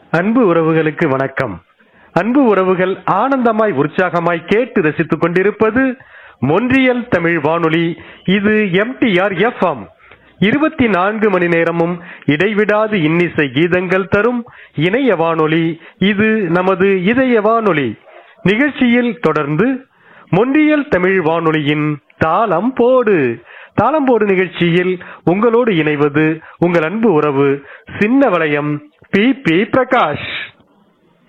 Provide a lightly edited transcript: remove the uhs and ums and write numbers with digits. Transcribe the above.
அன்பு உறவுகளுக்கு வணக்கம். அன்பு உறவுகள் ஆனந்தமாய் உற்சாகமாய் கேட்டு ரசித்துக் கொண்டிருப்பது மொன்றியல் தமிழ் வானொலி. இது MTR FM. 24 மணி நேரமும் இடைவிடாது இன்னிசை கீதங்கள் தரும் இணைய வானொலி. இது நமது இதய வானொலி. நிகழ்ச்சியில் தொடர்ந்து மொன்றியல் தமிழ் வானொலியின் தாளம் போடு நிகழ்ச்சியில் உங்களோடு இணைவது உங்கள் அன்பு உறவு சின்ன வளையம் பி. பிரகாஷ்.